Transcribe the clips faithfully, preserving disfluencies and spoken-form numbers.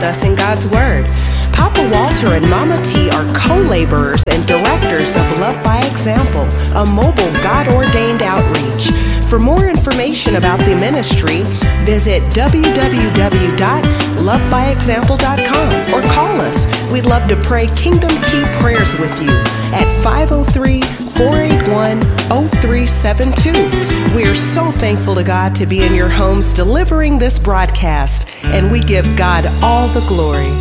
us in God's Word. Papa Walter and Mama T are co-laborers and directors of Love by Example, a mobile God-ordained outreach. For more information about the ministry, visit w w w dot love by example dot com or call us. We'd love to pray Kingdom Key prayers with you at five oh three, four eight one, oh three seven two. We are so thankful to God to be in your homes delivering this broadcast, and we give God all the glory.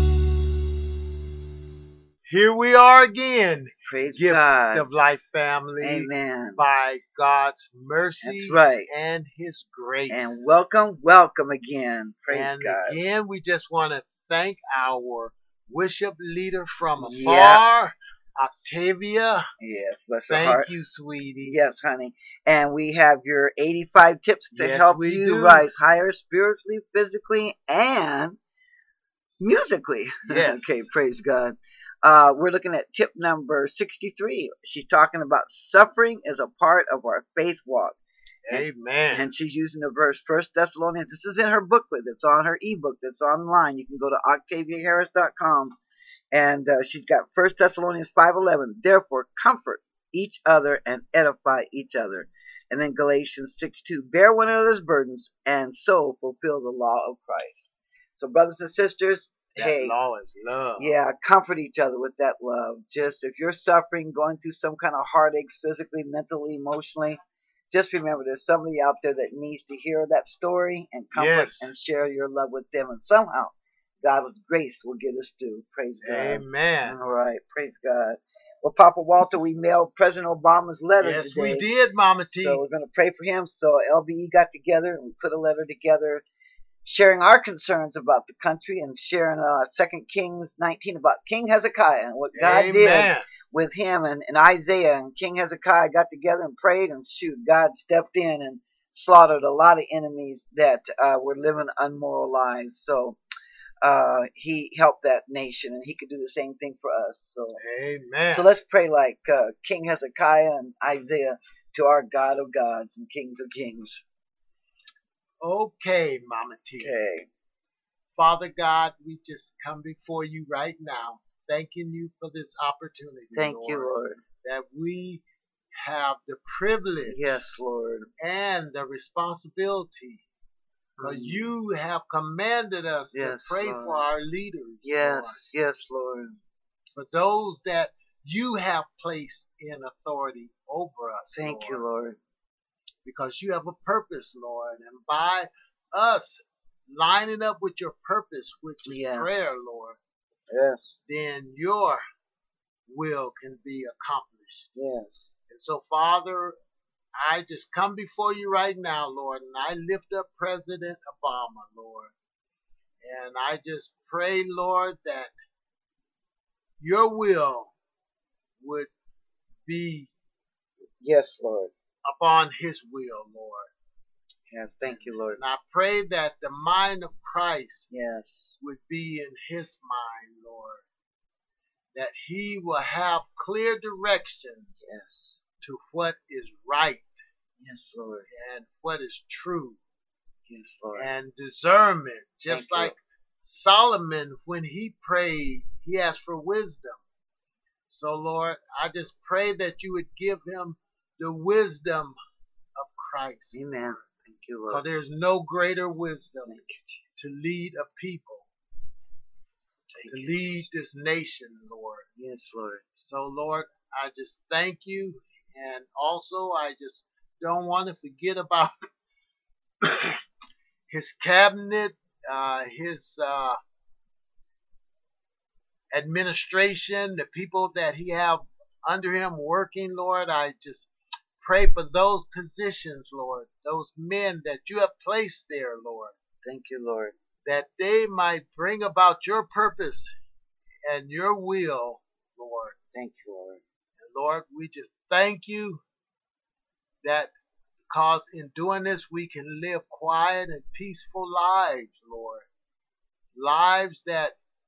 Here we are again. Praise Gift God. of Life family. Amen. By God's mercy That's right. and His grace. And welcome, welcome again. Praise and God. again, we just want to thank our worship leader from afar, Yeah. Octavia. Yes, bless her Thank heart. you, sweetie. Yes, honey. And we have your eighty-five tips to Yes, help we you do. rise higher spiritually, physically, and musically. Yes. Okay, praise God. Uh, we're looking at tip number sixty-three. She's talking about suffering is a part of our faith walk. Amen. And she's using the verse First Thessalonians. This is in her booklet. It's on her ebook. That's online. You can go to octavia harris dot com. And uh, she's got First Thessalonians five eleven. Therefore, comfort each other and edify each other. And then Galatians six two. Bear one another's burdens and so fulfill the law of Christ. So, brothers and sisters, that hey, law is love. yeah, comfort each other with that love. Just if you're suffering, going through some kind of heartaches, physically, mentally, emotionally, just remember there's somebody out there that needs to hear that story and comfort Yes. and share your love with them. And somehow, God's grace will get us through. Praise God. Amen. All right, praise God. Well, Papa Walter, we mailed President Obama's letter Yes, today. we did, Mama T. So we're going to pray for him. So L B E got together and we put a letter together sharing our concerns about the country and sharing uh, Second Kings nineteen about King Hezekiah and what God Amen. did with him and, and Isaiah. And King Hezekiah got together and prayed, and shoot, God stepped in and slaughtered a lot of enemies that uh, were living unmoral lives. So uh, he helped that nation, and he could do the same thing for us. So, Amen. so let's pray like uh, King Hezekiah and Isaiah to our God of gods and Kings of kings. Okay, Mama T. Okay. Father God, we just come before you right now, thanking you for this opportunity, Thank Lord, you, Lord. that we have the privilege Yes, Lord. and the responsibility, because Mm. you have commanded us Yes, to pray Lord. for our leaders, Yes, Lord, yes, Lord. for those that you have placed in authority over us, Thank Lord, you, Lord. because you have a purpose, Lord, and by us lining up with your purpose, which is Yeah. prayer, Lord, Yes, then your will can be accomplished. yes. And so, Father, I just come before you right now, Lord, and I lift up President Obama, Lord. And I just pray, Lord, that your will would be Yes, Lord. upon his will, Lord. Yes, thank you, Lord. And I pray that the mind of Christ Yes. would be in his mind, Lord. That he will have clear direction Yes. to what is right Yes, Lord. and what is true, Yes, Lord. and discernment. Just Thank you. like Solomon, when he prayed, he asked for wisdom. So, Lord, I just pray that you would give him the wisdom of Christ. Amen. Thank you, Because Lord. there's no greater wisdom Thank you, Jesus. to lead a people, Thank to you, lead this nation, Lord. Yes, Lord. So, Lord, I just thank you. And also, I just don't want to forget about his cabinet, uh, his uh, administration, the people that he have under him working, Lord. I just pray for those positions, Lord, those men that you have placed there, Lord, Thank you, Lord. that they might bring about your purpose and your will, Lord. Thank you, Lord. And Lord, we just thank you that because in doing this we can live quiet and peaceful lives, Lord. Lives that,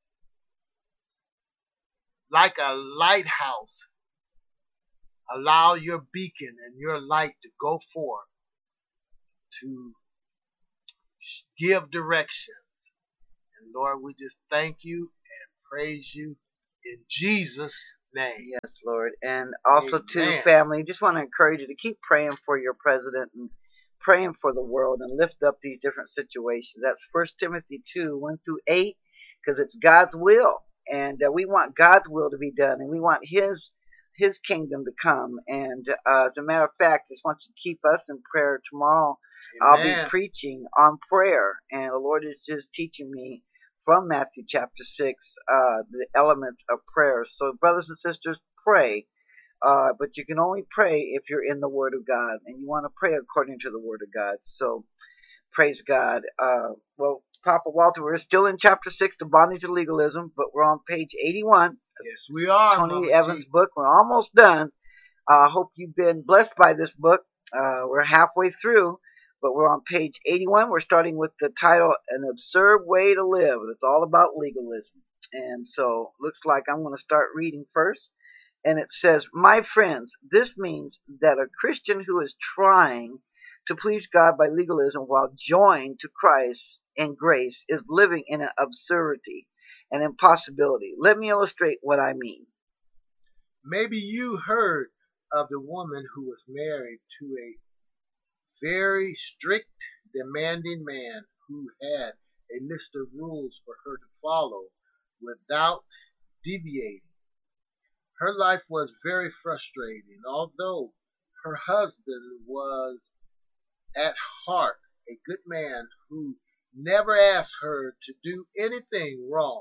like a lighthouse, allow your beacon and your light to go forth to give directions. And Lord, we just thank you and praise you in Jesus' name. Yes, Lord. And also, too, Amen. family, just want to encourage you to keep praying for your president and praying for the world and lift up these different situations. That's First Timothy two, one through eight, because it's God's will. And uh, we want God's will to be done, and we want His His kingdom to come. And uh, as a matter of fact, I just want you to keep us in prayer tomorrow. I'll be Amen. preaching on prayer, and the Lord is just teaching me from Matthew chapter six, uh, the elements of prayer. So, brothers and sisters, pray. Uh, but you can only pray if you're in the Word of God, and you want to pray according to the Word of God. So, praise God. Uh, well, Papa Walter, we're still in chapter six, the bondage to legalism, but we're on page eighty-one. Yes, we are. Tony Mama Evans' T. book. We're almost done. I uh, hope you've been blessed by this book. Uh, we're halfway through, but we're on page eighty-one. We're starting with the title, An Absurd Way to Live. It's all about legalism. And so, looks like I'm going to start reading first. And it says, my friends, this means that a Christian who is trying to please God by legalism while joined to Christ and grace is living in an absurdity, an impossibility. Let me illustrate what I mean. Maybe you heard of the woman who was married to a very strict, demanding man who had a list of rules for her to follow without deviating. Her life was very frustrating, although her husband was at heart a good man who never asked her to do anything wrong.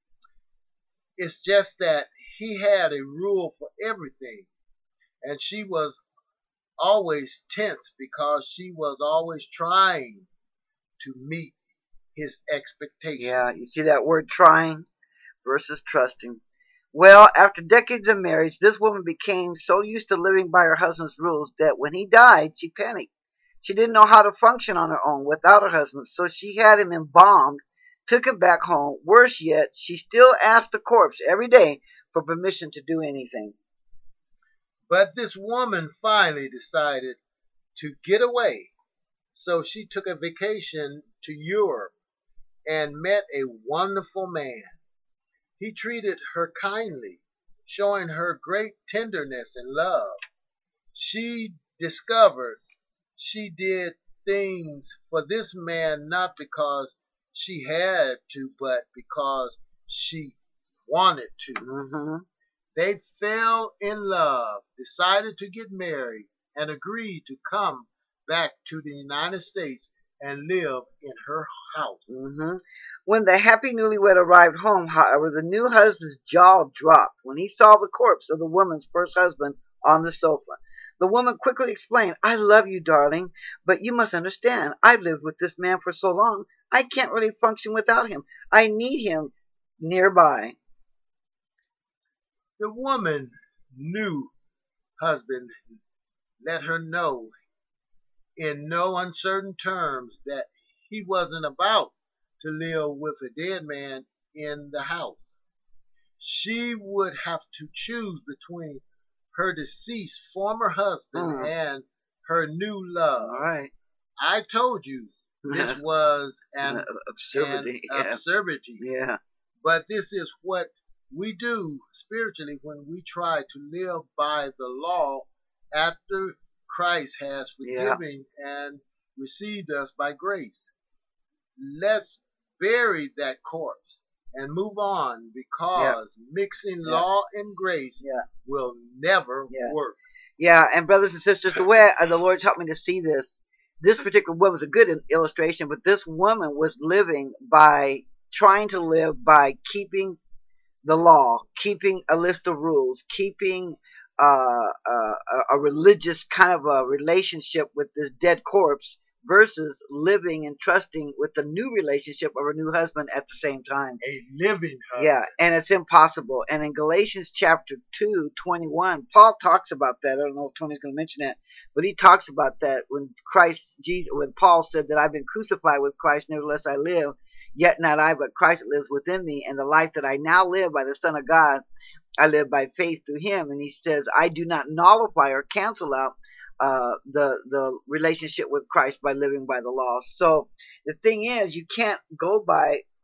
It's just that he had a rule for everything, and she was always tense because she was always trying to meet his expectations. Yeah, you see that word trying versus trusting. Well, after decades of marriage, this woman became so used to living by her husband's rules that when he died, she panicked. She didn't know how to function on her own without her husband, so she had him embalmed, took him back home. Worse yet, she still asked the corpse every day for permission to do anything. But this woman finally decided to get away, so she took a vacation to Europe and met a wonderful man. He treated her kindly, showing her great tenderness and love. She discovered she did things for this man not because she had to, but because she wanted to. Mm-hmm. They fell in love, decided to get married, and agreed to come back to the United States and live in her house. Mm-hmm. When the happy newlywed arrived home, however, the new husband's jaw dropped when he saw the corpse of the woman's first husband on the sofa. The woman quickly explained, I love you, darling, but you must understand, I've lived with this man for so long, I can't really function without him. I need him nearby. The woman knew husband let her know in no uncertain terms that he wasn't about to live with a dead man in the house. She would have to choose between her deceased former husband Mm. and her new love. All right. I told you this was an, absurdity. an Yeah. absurdity. Yeah. But this is what we do spiritually when we try to live by the law after Christ has forgiven yeah. and received us by grace. Let's bury that corpse and move on, because yeah. mixing yeah. law and grace yeah. will never yeah. work. Yeah, and brothers and sisters, the way the Lord's helped me to see this, this particular woman was a good illustration, but this woman was living by, trying to live by keeping the law, keeping a list of rules, keeping uh, uh, a religious kind of a relationship with this dead corpse, versus living and trusting with the new relationship of her new husband at the same time. A living husband. Yeah, and it's impossible. And in Galatians chapter two, twenty-one, Paul talks about that. I don't know if Tony's going to mention that, but he talks about that when Christ, Jesus, when Paul said that I've been crucified with Christ, nevertheless I live, yet not I, but Christ lives within me. And the life that I now live by the Son of God, I live by faith through him. And he says, I do not nullify or cancel out Uh, the the relationship with Christ by living by the law. So the thing is, you can't go by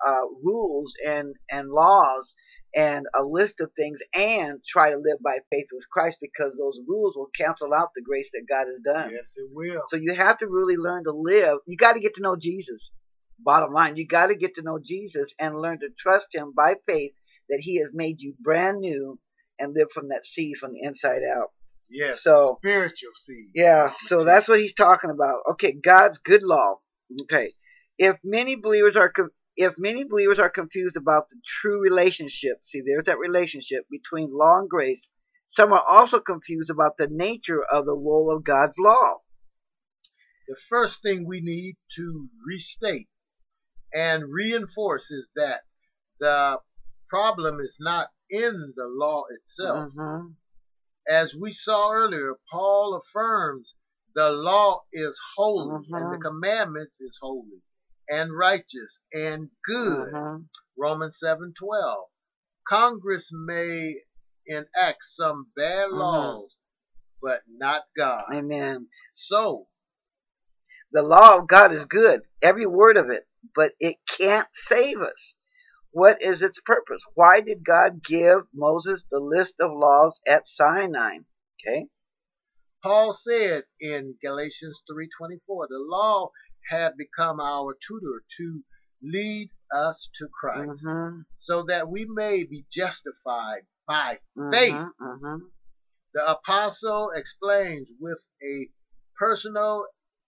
uh, rules and, and laws and a list of things and try to live by faith with Christ, because those rules will cancel out the grace that God has done. Yes, it will. So you have to really learn to live. You got to get to know Jesus. Bottom line, you got to get to know Jesus and learn to trust him by faith that he has made you brand new and live from that seed from the inside out. Yes, so, spiritual seed. Yeah, so that's what he's talking about. Okay, God's good law. Okay. If many believers are if many believers are confused about the true relationship, see, there's that relationship between law and grace, some are also confused about the nature of the role of God's law. The first thing we need to restate and reinforce is that the problem is not in the law itself. Mm-hmm. As we saw earlier, Paul affirms the law is holy, Mm-hmm. and the commandments is holy and righteous and good. Mm-hmm. Romans seven twelve. Congress may enact some bad Mm-hmm. laws, but not God. Amen. So, the law of God is good, every word of it, but it can't save us. What is its purpose? Why did God give Moses the list of laws at Sinai? Okay. Paul said in Galatians three twenty-four, the law had become our tutor to lead us to Christ, Mm-hmm. so that we may be justified by Mm-hmm. faith. Mm-hmm. The apostle explains with a personal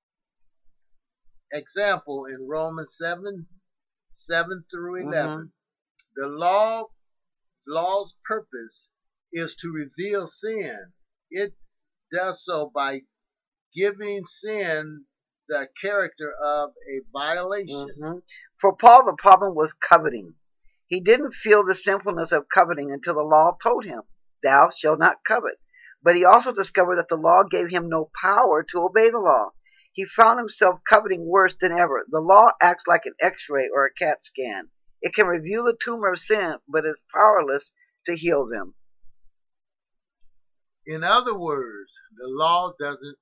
example in Romans seven, seven through eleven. Mm-hmm. The law, law's purpose is to reveal sin. It does so by giving sin the character of a violation. Mm-hmm. For Paul, the problem was coveting. He didn't feel the sinfulness of coveting until the law told him, thou shalt not covet. But he also discovered that the law gave him no power to obey the law. He found himself coveting worse than ever. The law acts like an x-ray or a CAT scan. It can reveal the tumor of sin, but is powerless to heal them. In other words, the law doesn't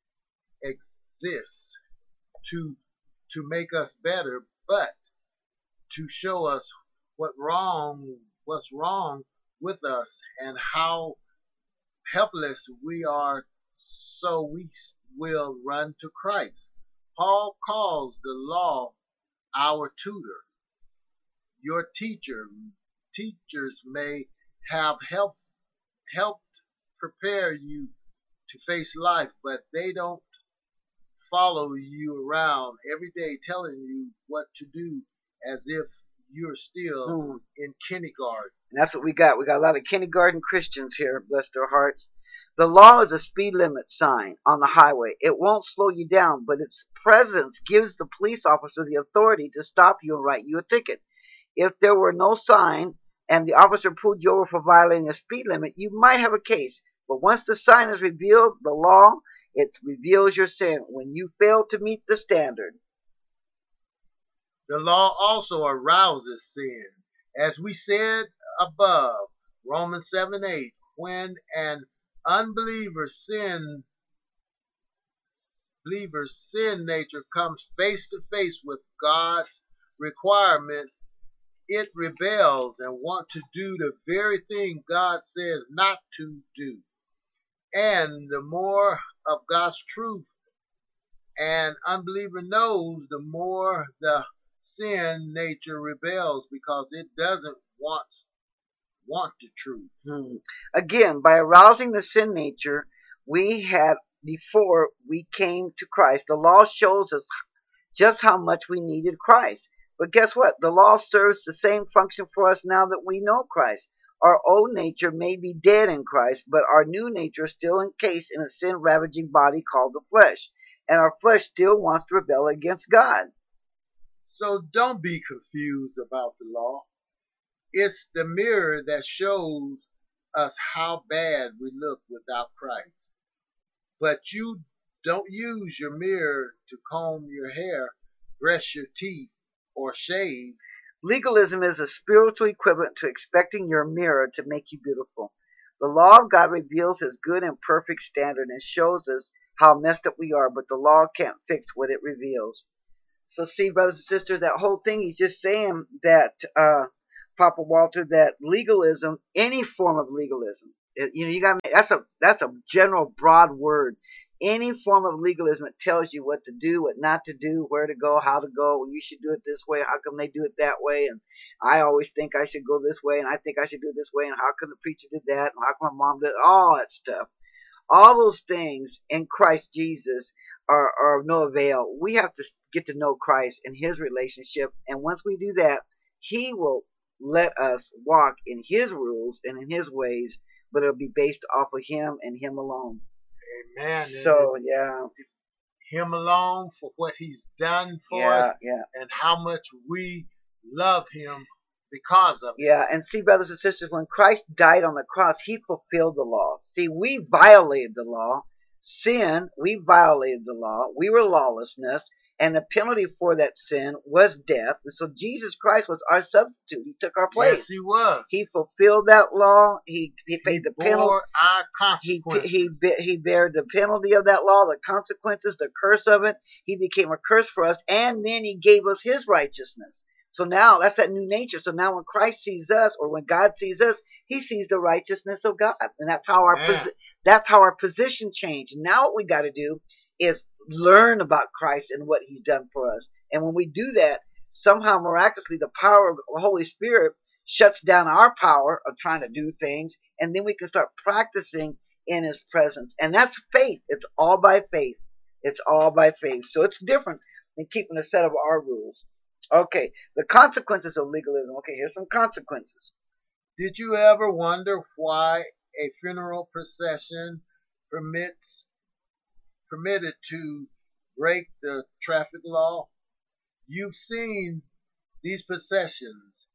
exist to to make us better, but to show us what wrong what's wrong with us and how helpless we are, so we will run to Christ. Paul calls the law our tutor, your teacher. Teachers may have helped helped prepare you to face life, but they don't follow you around every day telling you what to do as if you're still Hmm. in kindergarten. And that's what we got. We got a lot of kindergarten Christians here, bless their hearts. The law is a speed limit sign on the highway. It won't slow you down, but its presence gives the police officer the authority to stop you and write you a ticket. If there were no sign and the officer pulled you over for violating a speed limit, you might have a case. But once the sign is revealed, the law, it reveals your sin when you fail to meet the standard. The law also arouses sin. As we said above, Romans seven eight, when an unbeliever sin, believer's sin nature comes face to face with God's requirements, it rebels and wants to do the very thing God says not to do. And the more of God's truth an unbeliever knows, the more the sin nature rebels, because it doesn't want, want the truth. Hmm. Again, by arousing the sin nature we had before we came to Christ, the law shows us just how much we needed Christ. But guess what? The law serves the same function for us now that we know Christ. Our old nature may be dead in Christ, but our new nature is still encased in a sin-ravaging body called the flesh. And our flesh still wants to rebel against God. So don't be confused about the law. It's the mirror that shows us how bad we look without Christ. But you don't use your mirror to comb your hair, brush your teeth, or shave. Legalism is a spiritual equivalent to expecting your mirror to make you beautiful. The law of God reveals his good and perfect standard and shows us how messed up we are, but the law can't fix what it reveals. So see, brothers and sisters, that whole thing, he's just saying that, uh, Papa Walter, that legalism, any form of legalism, it, you know, you got that's a that's a general broad word. Any form of legalism that tells you what to do, what not to do, where to go, how to go. Well, you should do it this way. How come they do it that way? And I always think I should go this way, and I think I should do it this way. And how come the preacher did that? And how come my mom did all that stuff? All those things in Christ Jesus are, are of no avail. We have to get to know Christ and His relationship, and once we do that, He will let us walk in His rules and in His ways, but it'll be based off of Him and Him alone. Amen. So, yeah. Him alone for what He's done for yeah, us, yeah. and how much we love Him because of it. Yeah, and see, brothers and sisters, when Christ died on the cross, He fulfilled the law. See, we violated the law. Sin, we violated the law. We were lawlessness, and the penalty for that sin was death. And so Jesus Christ was our substitute. He took our place. Yes, He was. He fulfilled that law. He he paid He the bore penalty. our He consequences. he he he bared the penalty of that law, the consequences, the curse of it. He became a curse for us, and then He gave us His righteousness. So now that's that new nature. So now when Christ sees us, or when God sees us, He sees the righteousness of God, and that's how our Yeah. posi- that's how our position changed. Now what we got to do is learn about Christ and what He's done for us. And when we do that, somehow miraculously the power of the Holy Spirit shuts down our power of trying to do things, and then we can start practicing in His presence. And that's faith. It's all by faith. It's all by faith. So it's different than keeping a set of our rules. Okay, the consequences of legalism. Okay, here's some consequences. Did you ever wonder why a funeral procession permits permitted to break the traffic law? You've seen these processions.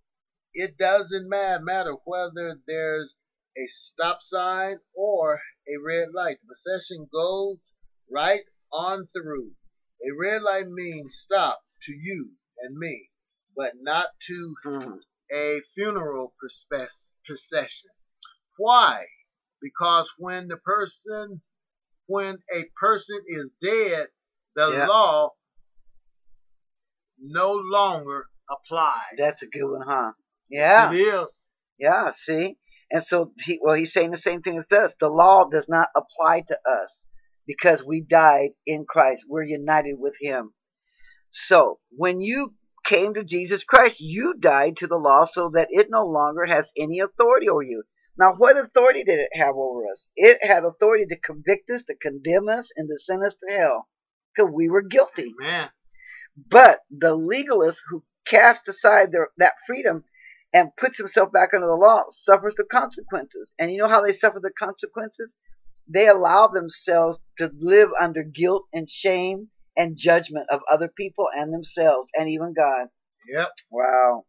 It doesn't ma- matter whether there's a stop sign or a red light. The procession goes right on through. A red light means stop to you and me, but not to Hmm. a funeral prospe- procession. Why? Because when the person, when a person is dead, the Yeah. law no longer applies. That's a good one, huh? Yes, Yeah, it is. yeah. See, and so he well, he's saying the same thing as this. The law does not apply to us because we died in Christ. We're united with Him. So when you came to Jesus Christ, you died to the law so that it no longer has any authority over you. Now, what authority did it have over us? It had authority to convict us, to condemn us, and to send us to hell because we were guilty. Amen. But the legalist who casts aside their, that freedom and puts himself back under the law suffers the consequences. And you know how they suffer the consequences? They allow themselves to live under guilt and shame and judgment of other people and themselves and even God. Yep. Wow.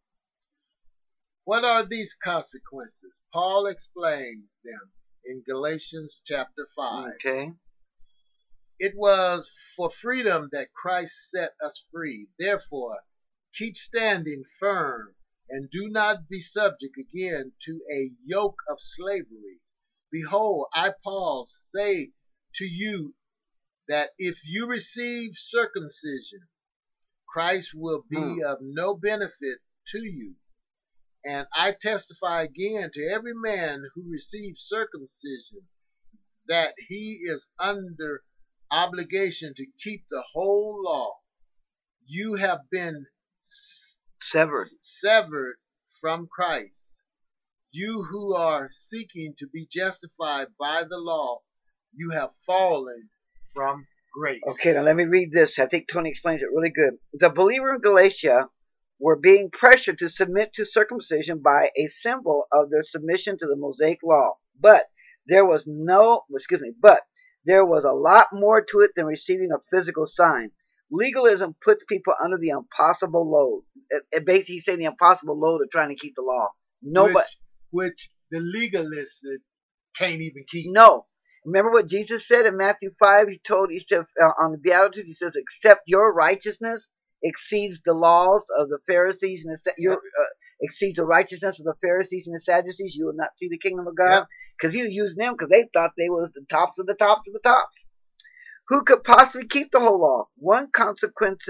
What are these consequences? Paul explains them in Galatians chapter five. Okay. It was for freedom that Christ set us free. Therefore, keep standing firm and do not be subject again to a yoke of slavery. Behold, I, Paul, say to you that if you receive circumcision, Christ will be Hmm. of no benefit to you. And I testify again to every man who receives circumcision that he is under obligation to keep the whole law. You have been s- Severed. severed from Christ. You who are seeking to be justified by the law, you have fallen from grace. Okay, now let me read this. I think Tony explains it really good. The believer in Galatia were being pressured to submit to circumcision by a symbol of their submission to the Mosaic law. But there was no, excuse me, but there was a lot more to it than receiving a physical sign. Legalism puts people under the impossible load. It, it basically, he's saying the impossible load of trying to keep the law. Nobody, which, which the legalists can't even keep. no. Remember what Jesus said in Matthew five? He told, he said uh, on the Beatitudes, he says, except your righteousness exceeds the laws of the Pharisees and the, your, uh, exceeds the righteousness of the Pharisees and the Sadducees, you will not see the kingdom of God. Because he was using them because they thought they was the tops of the tops of the tops. Who could possibly keep the whole law? One consequences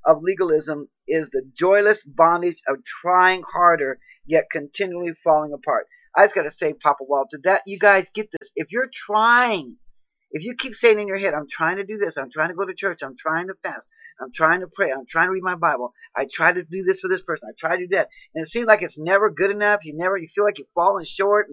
of legalism is the joyless bondage of trying harder, yet continually falling apart. I just got to say, Papa Walter, that you guys get this. If you're trying, if you keep saying in your head, I'm trying to do this, I'm trying to go to church, I'm trying to fast, I'm trying to pray, I'm trying to read my Bible, I try to do this for this person, I try to do that, and it seems like it's never good enough, you never, you feel like you're falling short,